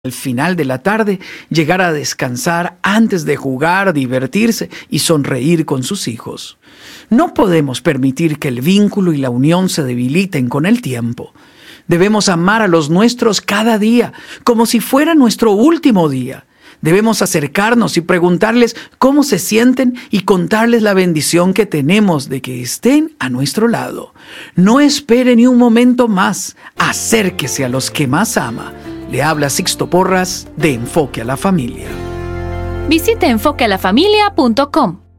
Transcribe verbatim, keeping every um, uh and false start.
Al final de la tarde, llegar a descansar antes de jugar, divertirse y sonreír con sus hijos. No podemos permitir que el vínculo y la unión se debiliten con el tiempo. Debemos amar a los nuestros cada día, como si fuera nuestro último día. Debemos acercarnos y preguntarles cómo se sienten y contarles la bendición que tenemos de que estén a nuestro lado. No espere ni un momento más. Acérquese a los que más ama. Le habla Sixto Porras de Enfoque a la Familia. Visite enfoque a la familia punto com.